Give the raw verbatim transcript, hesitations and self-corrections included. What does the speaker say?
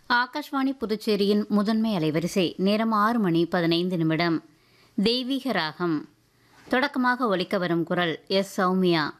ஆகாஷ்வாணி புதுச்சேரியின் முதன்மை அலைவரிசை நேரம் ஆறு மணி பதினைந்து நிமிடம் தெய்வீக ராகம். தொடக்கமாக ஒலிக்க வரும் குரல் எஸ் சௌமியா.